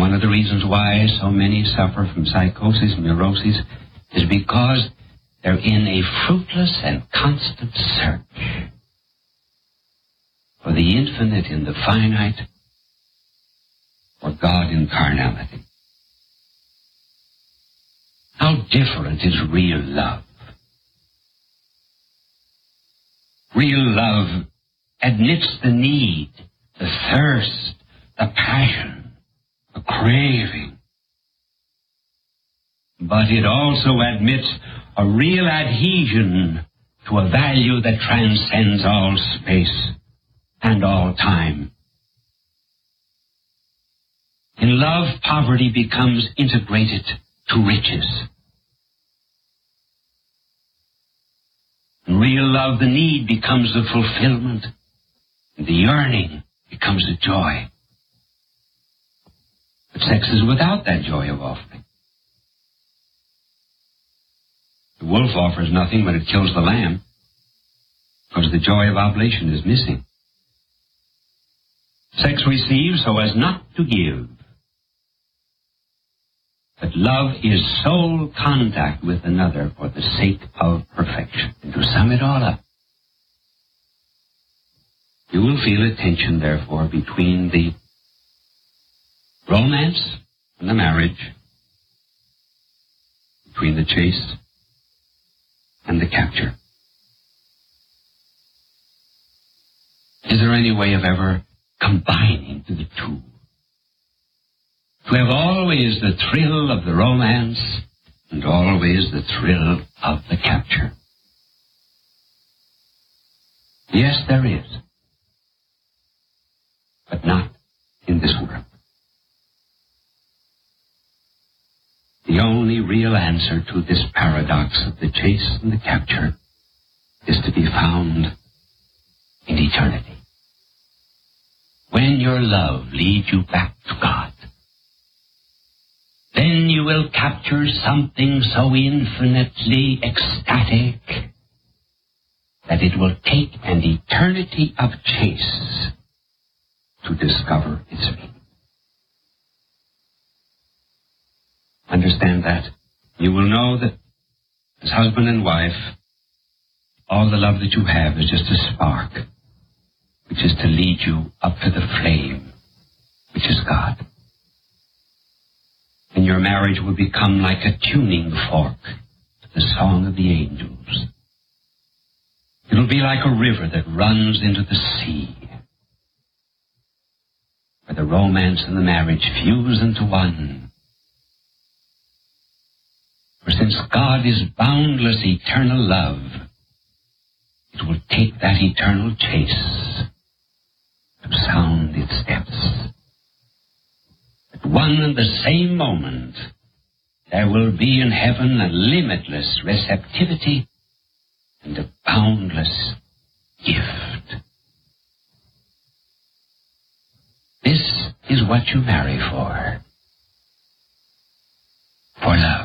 one of the reasons why so many suffer from psychosis and neuroses is because they're in a fruitless and constant search for the infinite in the finite, for God in carnality. How different is real love? Real love admits the need, the thirst, the passion, the craving. But it also admits a real adhesion to a value that transcends all space and all time. In love, poverty becomes integrated to riches. In real love, the need becomes the fulfillment, and the yearning becomes the joy. But sex is without that joy of offering. The wolf offers nothing, but it kills the lamb, because the joy of oblation is missing. Sex receives so as not to give. But love is soul contact with another for the sake of perfection. And to sum it all up, you will feel a tension, therefore, between the romance and the marriage, between the chase and the capture. Is there any way of ever combining the two? To have always the thrill of the romance and always the thrill of the capture. Yes, there is. But not in this world. The only real answer to this paradox of the chase and the capture is to be found in eternity. When your love leads you back to God, then you will capture something so infinitely ecstatic that it will take an eternity of chase to discover its meaning. Understand that. You will know that as husband and wife, all the love that you have is just a spark, which is to lead you up to the flame, which is God. And your marriage will become like a tuning fork to the song of the angels. It will be like a river that runs into the sea, where the romance and the marriage fuse into one. For since God is boundless eternal love, it will take that eternal chase to sound its depths. At one and the same moment, there will be in heaven a limitless receptivity and a boundless gift. This is what you marry for love.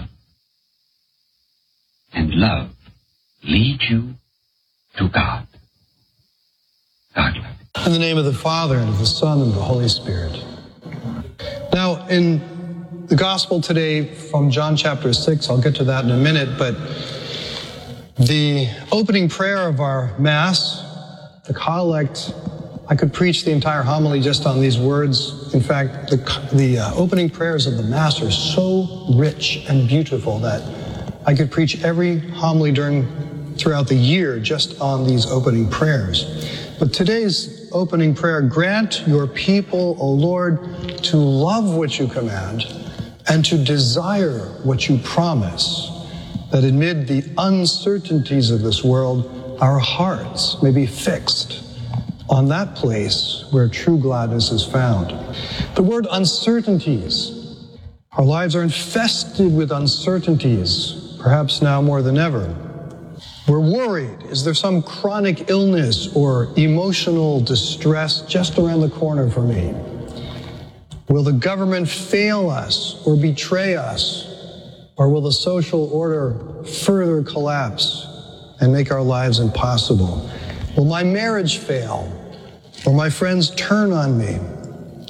And love leads you to God. God love you. In the name of the Father, and of the Son, and of the Holy Spirit. Now, in the Gospel today from John chapter 6, I'll get to that in a minute, but the opening prayer of our Mass, the collect, I could preach the entire homily just on these words. In fact, the opening prayers of the Mass are so rich and beautiful that I could preach every homily throughout the year just on these opening prayers. But today's opening prayer, grant your people, O Lord, to love what you command and to desire what you promise, that amid the uncertainties of this world, our hearts may be fixed on that place where true gladness is found. The word uncertainties. Our lives are infested with uncertainties, perhaps now more than ever. We're worried. Is there some chronic illness or emotional distress just around the corner for me? Will the government fail us or betray us? Or will the social order further collapse and make our lives impossible? Will my marriage fail? Or my friends turn on me?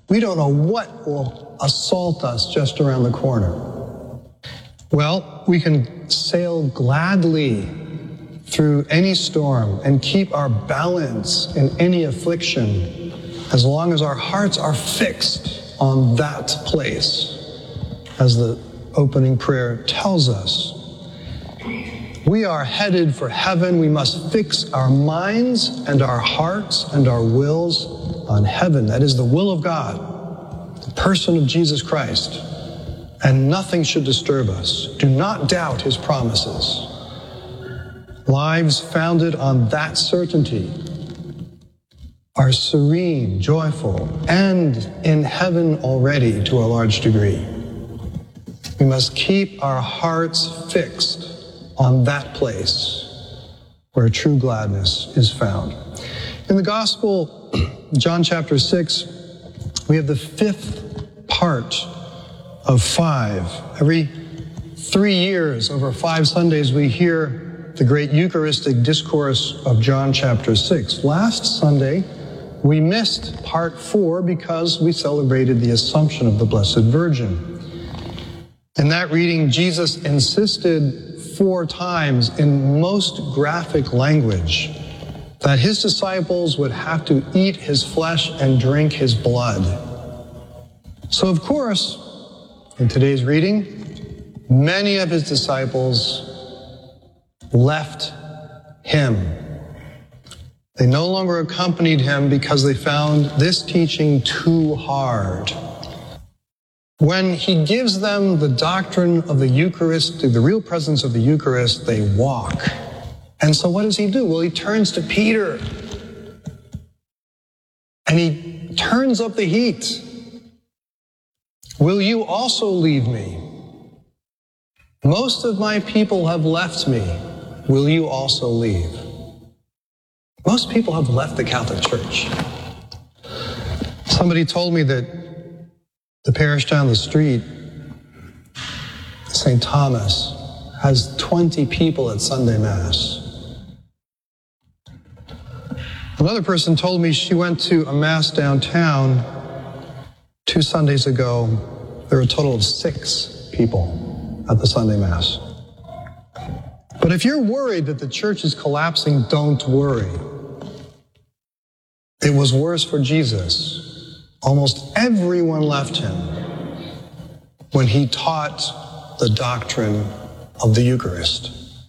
We don't know what will assault us just around the corner. Well, we can sail gladly through any storm and keep our balance in any affliction as long as our hearts are fixed on that place, as the opening prayer tells us. We are headed for heaven. We must fix our minds and our hearts and our wills on heaven. That is the will of God, the person of Jesus Christ. And nothing should disturb us. Do not doubt his promises. Lives founded on that certainty are serene, joyful, and in heaven already to a large degree. We must keep our hearts fixed on that place where true gladness is found. In the Gospel, John chapter 6, we have the fifth part of 5. Every 3 years, over 5 Sundays, we hear the great Eucharistic discourse of John chapter 6. Last Sunday, we missed part 4 because we celebrated the Assumption of the Blessed Virgin. In that reading, Jesus insisted 4 times in most graphic language that his disciples would have to eat his flesh and drink his blood. So, of course, in today's reading, many of his disciples left him. They no longer accompanied him because they found this teaching too hard. When he gives them the doctrine of the Eucharist, the real presence of the Eucharist, they walk. And so what does he do? Well, he turns to Peter and he turns up the heat. Will you also leave me? Most of my people have left me. Will you also leave? Most people have left the Catholic Church. Somebody told me that the parish down the street, St. Thomas, has 20 people at Sunday Mass. Another person told me she went to a Mass downtown 2 Sundays ago. There were a total of 6 people at the Sunday Mass. But if you're worried that the church is collapsing, don't worry. It was worse for Jesus. Almost everyone left him when he taught the doctrine of the Eucharist.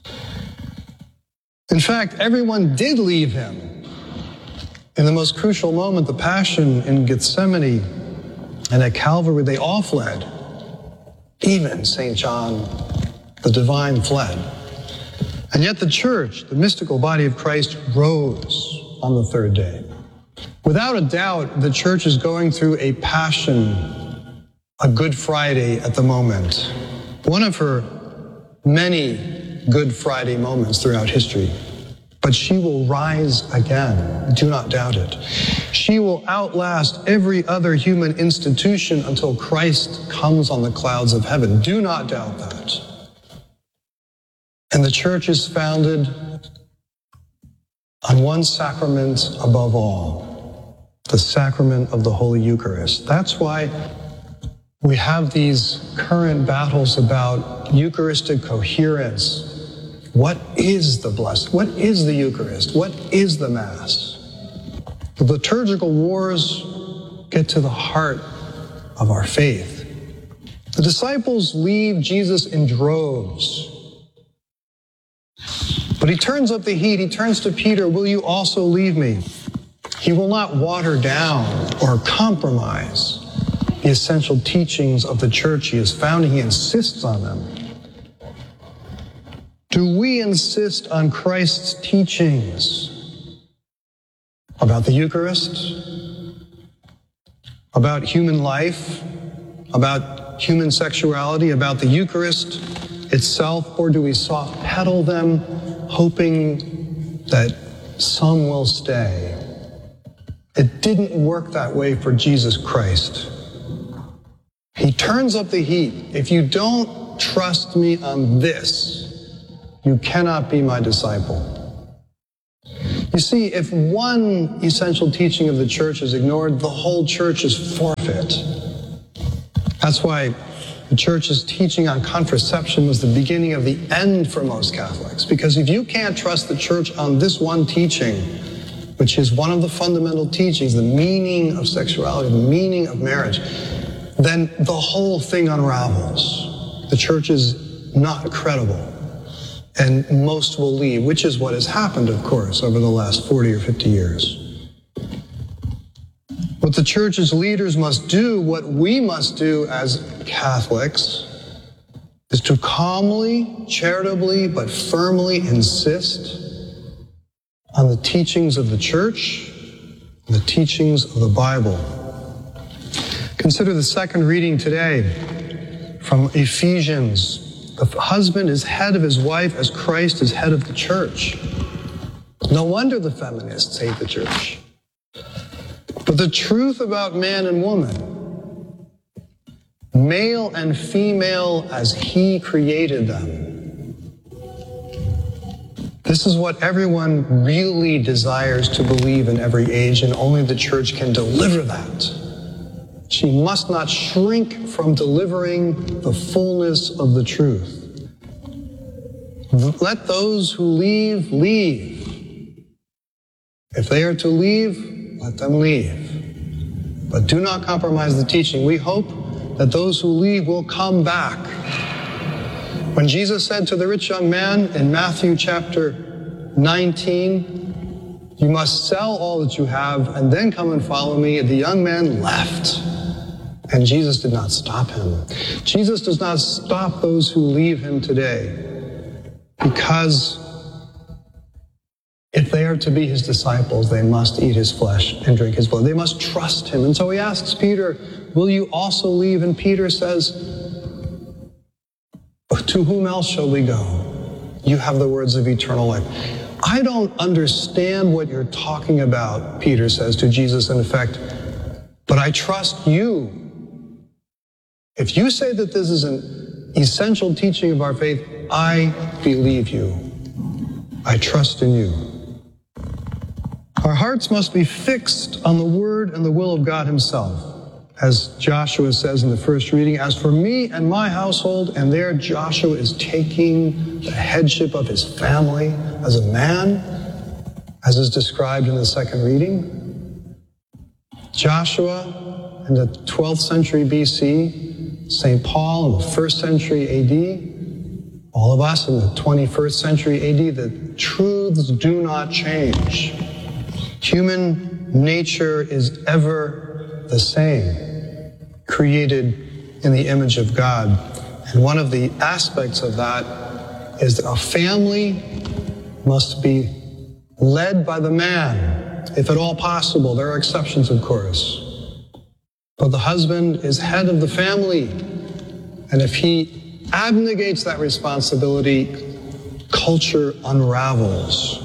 In fact, everyone did leave him. In the most crucial moment, the Passion in Gethsemane and at Calvary, they all fled. Even St. John, the divine, fled. And yet the church, the mystical body of Christ, rose on the 3rd day. Without a doubt, the church is going through a Passion, a Good Friday at the moment. One of her many Good Friday moments throughout history. But she will rise again. Do not doubt it. She will outlast every other human institution until Christ comes on the clouds of heaven. Do not doubt that. And the church is founded on one sacrament above all, the sacrament of the Holy Eucharist. That's why we have these current battles about Eucharistic coherence. What is the Blessed? What is the Eucharist? What is the Mass? The liturgical wars get to the heart of our faith. The disciples leave Jesus in droves. But he turns up the heat. He turns to Peter, will you also leave me? He will not water down or compromise the essential teachings of the church he has founded. He insists on them. Do we insist on Christ's teachings about the Eucharist, about human life, about human sexuality, about the Eucharist itself, or do we soft pedal them, hoping that some will stay? It didn't work that way for Jesus Christ. He turns up the heat. If you don't trust me on this, you cannot be my disciple. You see, if one essential teaching of the church is ignored, the whole church is forfeit. That's why the church's teaching on contraception was the beginning of the end for most Catholics. Because if you can't trust the church on this one teaching, which is one of the fundamental teachings, the meaning of sexuality, the meaning of marriage, then the whole thing unravels. The church is not credible. And most will leave, which is what has happened, of course, over the last 40 or 50 years. What the church's leaders must do, what we must do as Catholics, is to calmly, charitably, but firmly insist on the teachings of the church and the teachings of the Bible. Consider the second reading today from Ephesians. The husband is head of his wife as Christ is head of the church. No wonder the feminists hate the church. But the truth about man and woman, male and female as he created them, this is what everyone really desires to believe in every age, and only the church can deliver that. She must not shrink from delivering the fullness of the truth. Let those who leave, leave. If they are to leave, let them leave. But do not compromise the teaching. We hope that those who leave will come back. When Jesus said to the rich young man in Matthew chapter 19, "You must sell all that you have and then come and follow me," the young man left. And Jesus did not stop him. Jesus does not stop those who leave him today, because if they are to be his disciples, they must eat his flesh and drink his blood. They must trust him. And so he asks Peter, "Will you also leave?" And Peter says, "To whom else shall we go? You have the words of eternal life." "I don't understand what you're talking about," Peter says to Jesus in effect, "but I trust you. If you say that this is an essential teaching of our faith, I believe you. I trust in you." Our hearts must be fixed on the word and the will of God himself. As Joshua says in the first reading, "As for me and my household," and there Joshua is taking the headship of his family as a man, as is described in the second reading. Joshua in the 12th century BC, St. Paul in the 1st century AD, all of us in the 21st century AD, the truths do not change. Human nature is ever the same, created in the image of God. And one of the aspects of that is that a family must be led by the man, if at all possible. There are exceptions, of course. But the husband is head of the family, and if he abnegates that responsibility, culture unravels.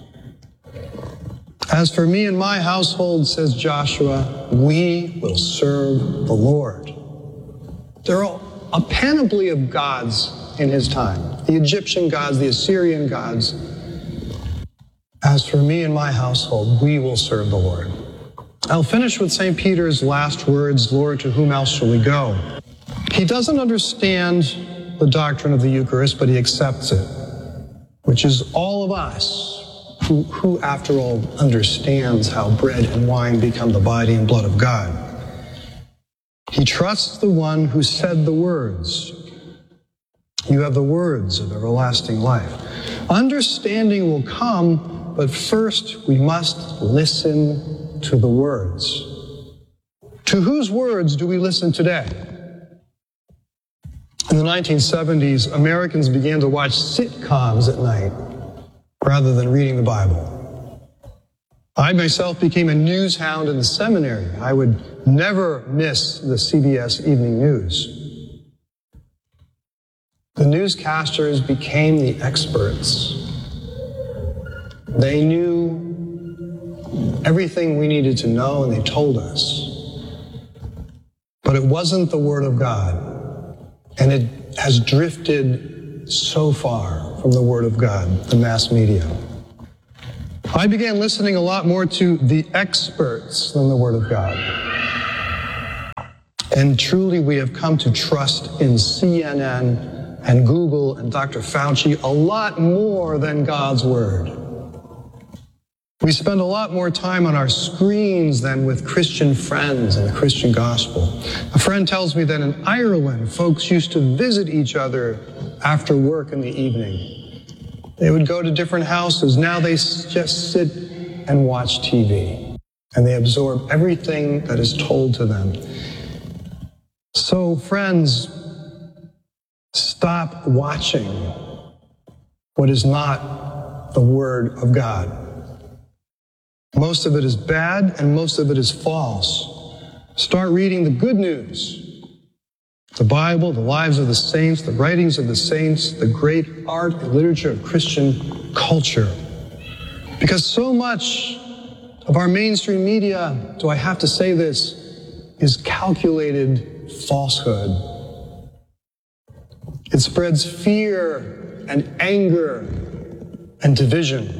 "As for me and my household," says Joshua, "we will serve the Lord." There are a panoply of gods in his time, the Egyptian gods, the Assyrian gods. "As for me and my household, we will serve the Lord." I'll finish with St. Peter's last words, "Lord, to whom else shall we go?" He doesn't understand the doctrine of the Eucharist, but he accepts it, which is all of us who after all understands how bread and wine become the body and blood of God. He trusts the one who said the words, "You have the words of everlasting life." Understanding will come, but first we must listen to the words. To whose words do we listen today? In the 1970s, Americans began to watch sitcoms at night rather than reading the Bible. I myself became a news hound in the seminary. I would never miss the CBS Evening News. The newscasters became the experts. They knew everything we needed to know, and they told us. But it wasn't the Word of God, and it has drifted so far from the Word of God, the mass media. I began listening a lot more to the experts than the Word of God. And truly we have come to trust in CNN and Google and Dr. Fauci a lot more than God's Word. We spend a lot more time on our screens than with Christian friends and the Christian gospel. A friend tells me that in Ireland, folks used to visit each other after work in the evening. They would go to different houses. Now they just sit and watch TV, and they absorb everything that is told to them. So, friends, stop watching what is not the Word of God. Most of it is bad, and most of it is false. Start reading the good news. The Bible, the lives of the saints, the writings of the saints, the great art and literature of Christian culture. Because so much of our mainstream media, do I have to say this, is calculated falsehood. It spreads fear and anger and division.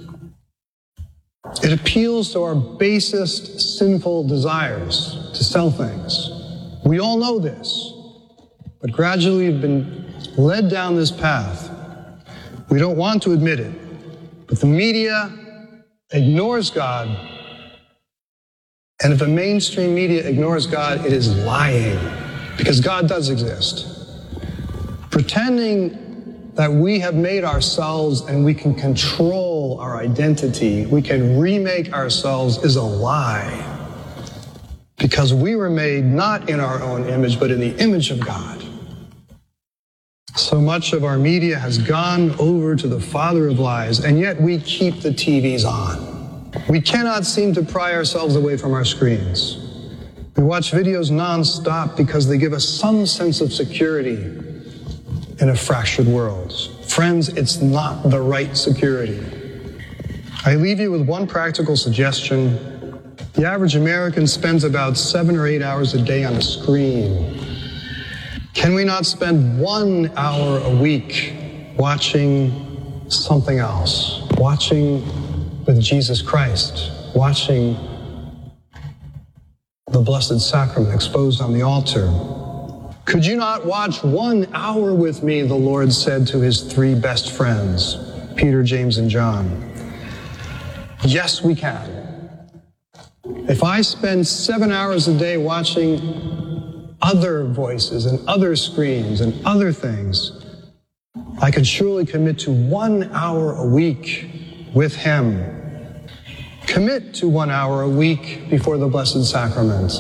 It appeals to our basest sinful desires to sell things. We all know this, but gradually we've been led down this path. We don't want to admit it, but the media ignores God, and if the mainstream media ignores God, it is lying, because God does exist. Pretending that we have made ourselves and we can control our identity, we can remake ourselves, is a lie. Because we were made not in our own image, but in the image of God. So much of our media has gone over to the father of lies, and yet we keep the TVs on. We cannot seem to pry ourselves away from our screens. We watch videos nonstop because they give us some sense of security in a fractured world. Friends, it's not the right security. I leave you with one practical suggestion. The average American spends about 7 or 8 hours a day on a screen. Can we not spend 1 hour a week watching something else? Watching with Jesus Christ, watching the Blessed Sacrament exposed on the altar. Could you not watch 1 hour with me, the Lord said to his 3 best friends, Peter, James, and John. Yes, we can. If I spend 7 hours a day watching other voices and other screens and other things, I could surely commit to 1 hour a week with him. Commit to 1 hour a week before the Blessed Sacrament.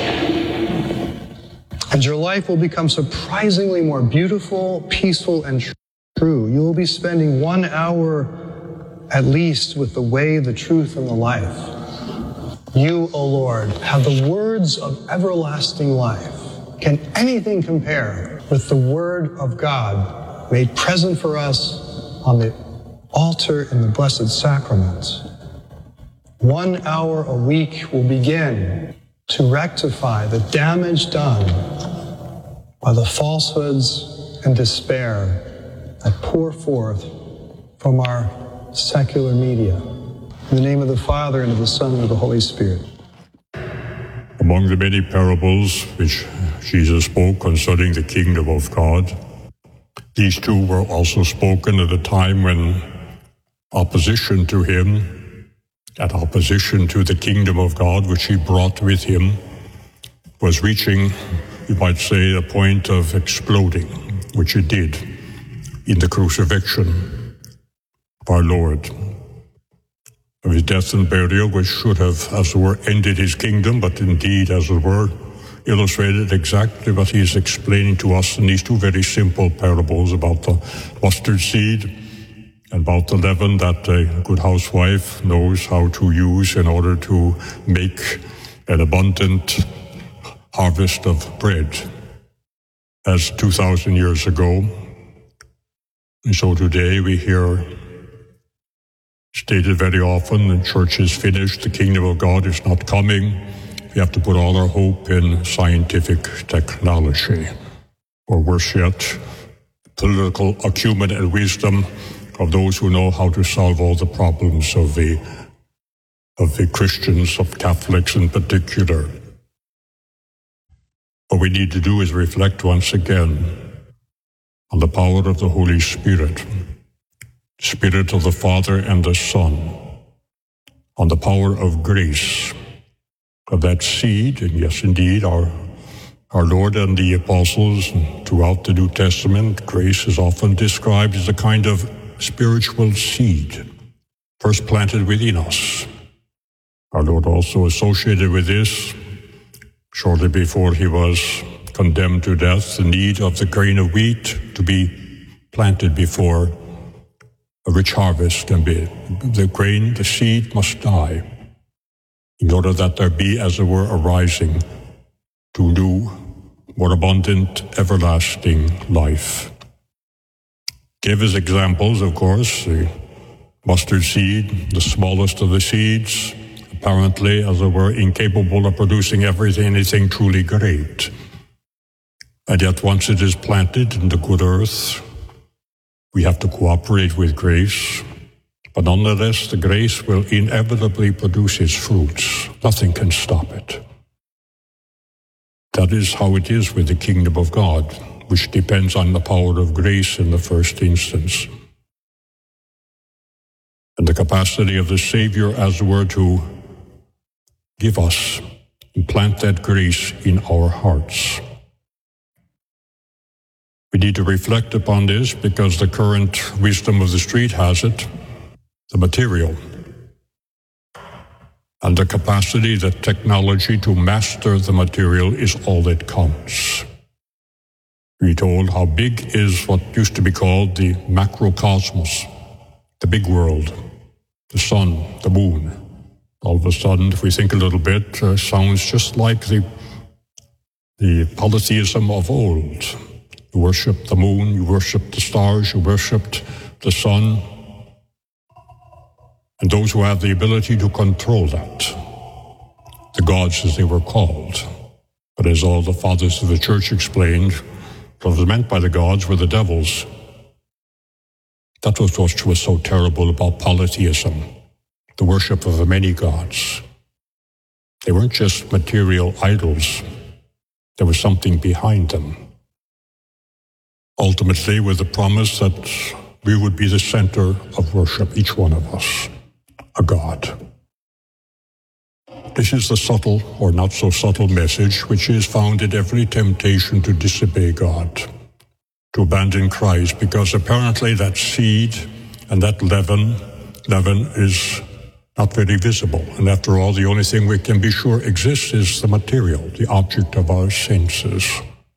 And your life will become surprisingly more beautiful, peaceful, and true. You will be spending 1 hour at least with the way, the truth, and the life. You, O Lord, have the words of everlasting life. Can anything compare with the Word of God made present for us on the altar in the Blessed Sacrament? 1 hour a week will begin to rectify the damage done by the falsehoods and despair that pour forth from our secular media. In the name of the Father, and of the Son, and of the Holy Spirit. Among the many parables which Jesus spoke concerning the kingdom of God, these 2 were also spoken at a time when opposition to him, that opposition to the kingdom of God which he brought with him, was reaching, you might say, a point of exploding, which it did in the crucifixion of our Lord. Of his death and burial, which should have, as it were, ended his kingdom, but indeed, as it were, illustrated exactly what he is explaining to us in these 2 very simple parables about the mustard seed and about the leaven that a good housewife knows how to use in order to make an abundant harvest of bread, as 2,000 years ago. And so today we hear stated very often, the church is finished, the kingdom of God is not coming. We have to put all our hope in scientific technology, or worse yet, political acumen and wisdom of those who know how to solve all the problems of the Christians, of Catholics in particular. What we need to do is reflect once again on the power of the Holy Spirit, Spirit of the Father and the Son, on the power of grace, of that seed. And yes, indeed, our Lord and the apostles, and throughout the New Testament, grace is often described as a kind of spiritual seed, first planted within us. Our Lord also associated with this, shortly before he was condemned to death, the need of the grain of wheat to be planted before a rich harvest can be. The grain, the seed must die in order that there be, as it were, a rising to new, more abundant, everlasting life. Give as examples, of course, the mustard seed, the smallest of the seeds, apparently, as it were, incapable of producing anything truly great. And yet once it is planted in the good earth, we have to cooperate with grace. But nonetheless, the grace will inevitably produce its fruits. Nothing can stop it. That is how it is with the kingdom of God, which depends on the power of grace in the first instance, and the capacity of the Savior, as it were, to give us and plant that grace in our hearts. We need to reflect upon this because the current wisdom of the street has it, the material, and the capacity, the technology to master the material is all that counts. We're told how big is what used to be called the macrocosmos, the big world, the sun, the moon. All of a sudden, if we think a little bit, sounds just like the polytheism of old. You worship the moon, you worship the stars, you worshiped the sun, and those who have the ability to control that, the gods as they were called. But as all the fathers of the church explained, what was meant by the gods were the devils. That was what was so terrible about polytheism, the worship of the many gods. They weren't just material idols. There was something behind them. Ultimately, with the promise that we would be the center of worship, each one of us, a God. This is the subtle or not so subtle message which is found in every temptation to disobey God, to abandon Christ, because apparently that seed and that leaven is not very visible. And after all, the only thing we can be sure exists is the material, the object of our senses.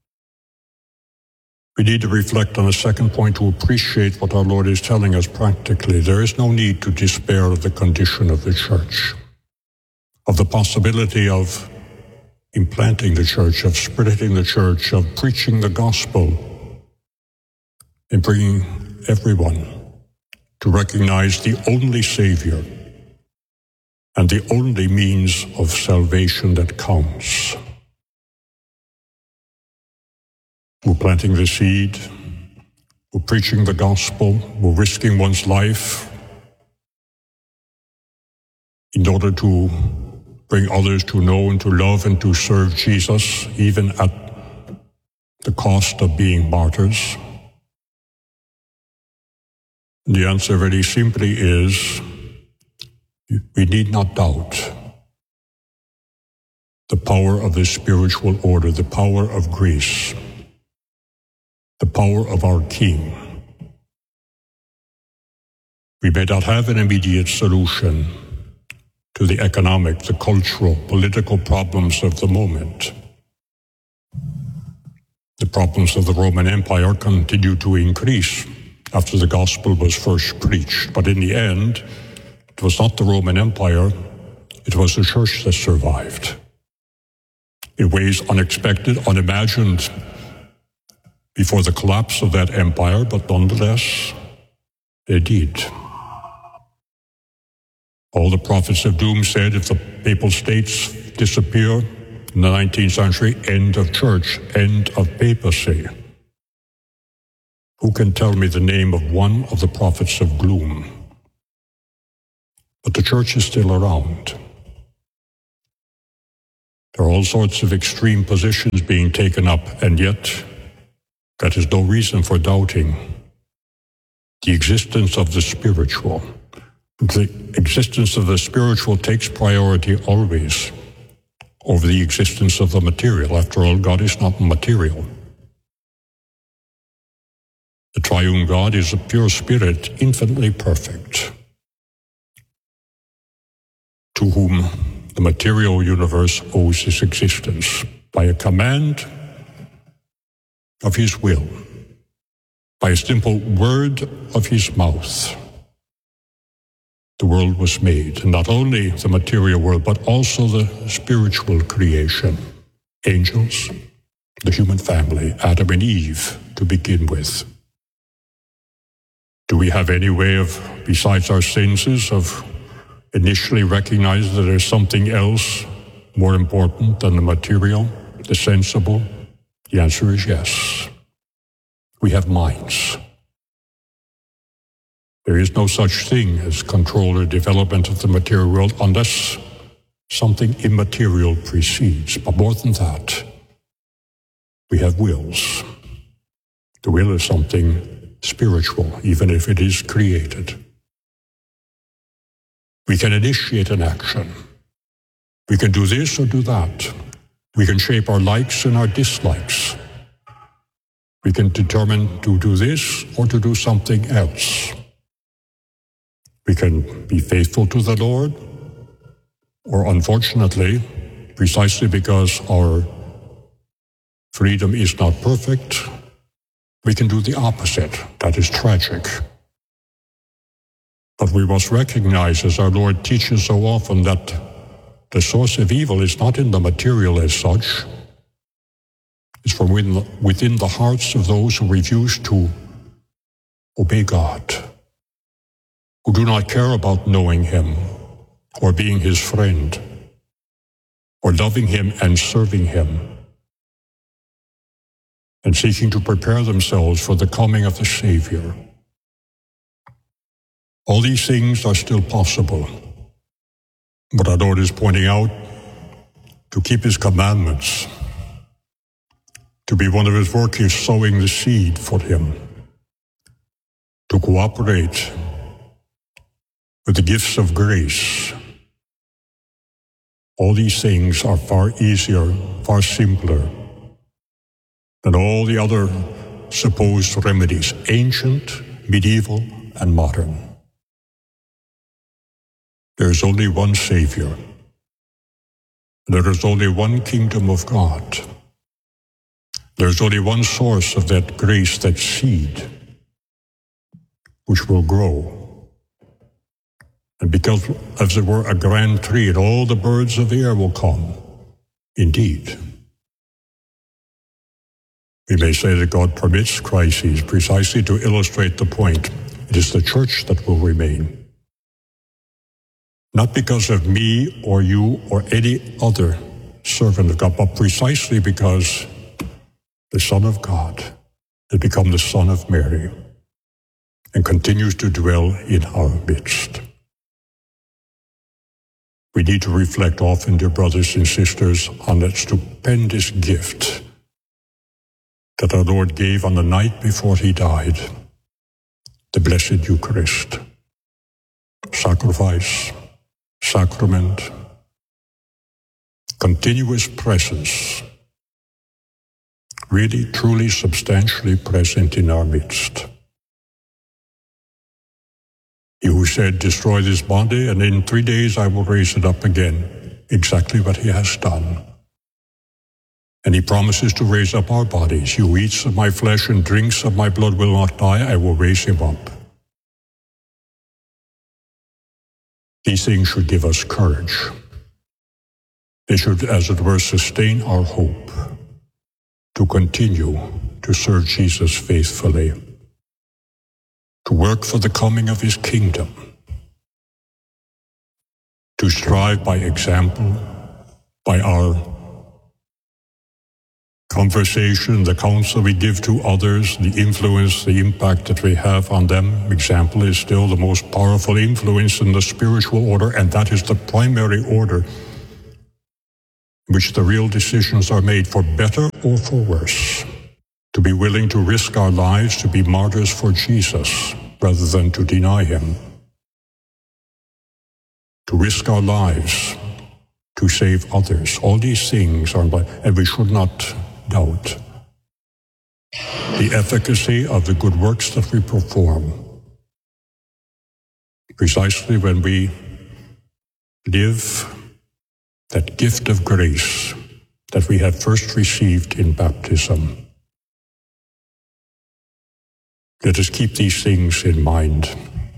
We need to reflect on a second point to appreciate what our Lord is telling us practically. There is no need to despair of the condition of the church, of the possibility of implanting the church, of spreading the church, of preaching the gospel, and bringing everyone to recognize the only Savior and the only means of salvation that counts. We're planting the seed, we're preaching the gospel, we're risking one's life in order to bring others to know and to love and to serve Jesus, even at the cost of being martyrs. And the answer very simply is, we need not doubt the power of the spiritual order, the power of grace, the power of our King. We may not have an immediate solution to the economic, the cultural, political problems of the moment. The problems of the Roman Empire continue to increase after the gospel was first preached. But in the end, it was not the Roman Empire, it was the church that survived. In ways unexpected, unimagined before the collapse of that empire, but nonetheless, they did. All the prophets of doom said if the papal states disappear in the 19th century, end of church, end of papacy. Who can tell me the name of one of the prophets of gloom? But the church is still around. There are all sorts of extreme positions being taken up, and yet that is no reason for doubting the existence of the spiritual. The existence of the spiritual takes priority always over the existence of the material. After all, God is not material. The triune God is a pure spirit, infinitely perfect, to whom the material universe owes its existence by a command of his will, by a simple word of his mouth. The world was made, and not only the material world, but also the spiritual creation, angels, the human family, Adam and Eve, to begin with. Do we have any way of, besides our senses, of initially recognizing that there's something else more important than the material, the sensible? The answer is yes. We have minds. There is no such thing as control or development of the material world unless something immaterial precedes. But more than that, we have wills. The will is something spiritual, even if it is created. We can initiate an action. We can do this or do that. We can shape our likes and our dislikes. We can determine to do this or to do something else. We can be faithful to the Lord, or unfortunately, precisely because our freedom is not perfect, we can do the opposite. That is tragic. But we must recognize, as our Lord teaches so often, that the source of evil is not in the material as such. It's from within the hearts of those who refuse to obey God, who do not care about knowing Him, or being His friend, or loving Him and serving Him, and seeking to prepare themselves for the coming of the Savior. All these things are still possible, but our Lord is pointing out to keep His commandments, to be one of His work is sowing the seed for Him, to cooperate with the gifts of grace. All these things are far easier, far simpler than all the other supposed remedies, ancient, medieval, and modern. There is only one Savior. There is only one kingdom of God. There is only one source of that grace, that seed, which will grow. And because, as it were, a grand tree, and all the birds of the air will come. Indeed. We may say that God permits crises precisely to illustrate the point. It is the church that will remain. Not because of me or you or any other servant of God, but precisely because the Son of God has become the Son of Mary and continues to dwell in our midst. We need to reflect often, dear brothers and sisters, on that stupendous gift that our Lord gave on the night before He died, the Blessed Eucharist. Sacrifice, sacrament, continuous presence, really, truly, substantially present in our midst. He who said, destroy this body, and in 3 days I will raise it up again, exactly what He has done. And He promises to raise up our bodies. He who eats of my flesh and drinks of my blood will not die, I will raise him up. These things should give us courage. They should, as it were, sustain our hope to continue to serve Jesus faithfully, to work for the coming of His kingdom, to strive by example, by our conversation, the counsel we give to others, the influence, the impact that we have on them. Example is still the most powerful influence in the spiritual order, and that is the primary order in which the real decisions are made, for better or for worse. To be willing to risk our lives to be martyrs for Jesus rather than to deny him. To risk our lives to save others. All these things are, and we should not doubt the efficacy of the good works that we perform. Precisely when we live that gift of grace that we have first received in baptism. Let us keep these things in mind,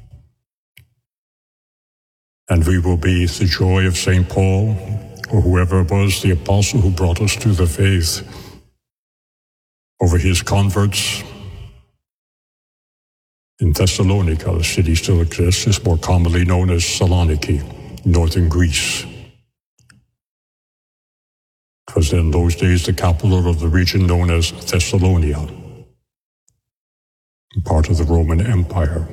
and we will be the joy of St. Paul, or whoever was the apostle who brought us to the faith, over his converts in Thessalonica. The city still exists. It's more commonly known as Saloniki, northern Greece. It was in those days the capital of the region known as Thessalonia, part of the Roman Empire.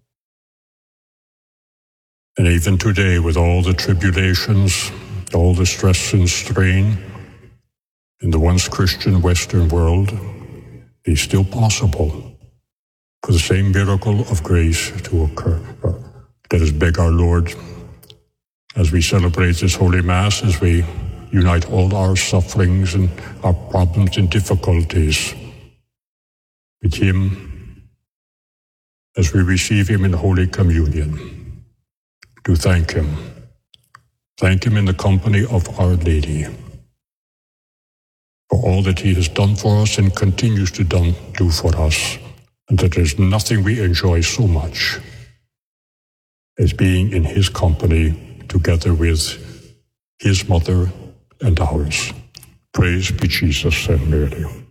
And even today, with all the tribulations, all the stress and strain in the once Christian Western world, it is still possible for the same miracle of grace to occur. Let us beg our Lord, as we celebrate this Holy Mass, as we unite all our sufferings and our problems and difficulties with him, as we receive him in Holy Communion, to thank him. Thank him in the company of Our Lady for all that he has done for us and continues to do for us, and that there's nothing we enjoy so much as being in his company together with his mother and ours. Praise be Jesus and Mary.